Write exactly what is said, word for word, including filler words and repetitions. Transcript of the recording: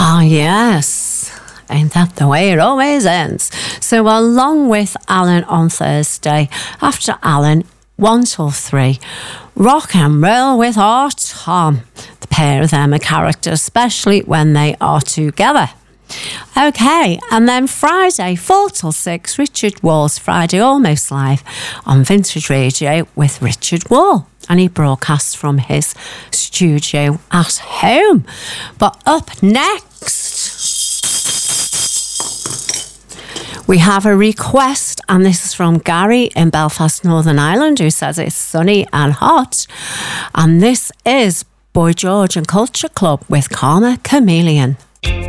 Ah, yes. Ain't that the way it always ends? So along with Alan on Thursday, after Alan, one till three, rock and roll with our Tom. The pair of them are characters, especially when they are together. Okay, and then Friday, four till six, Richard Wall's Friday Almost Live on Vintage Radio with Richard Wall. And he broadcasts from his studio at home. But up next, we have a request, and this is from Gary in Belfast, Northern Ireland, who says it's sunny and hot. And this is Boy George and Culture Club with Karma Chameleon.